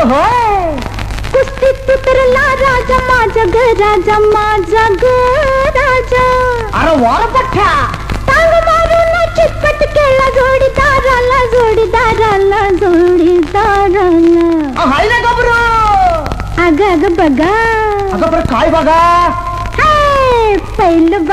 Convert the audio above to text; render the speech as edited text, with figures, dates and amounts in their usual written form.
होय कुस्तीत उतरला राजा माझा ग राजा माझा ग राजा. अरे वार पठ्ठा टांग मारून चितपट केला जोडीदाराला जोडीदाराला जोडीदाराला. हाय ना गबरू. अग अग बघा. अगं बरं काय बघा. हाय पहिलं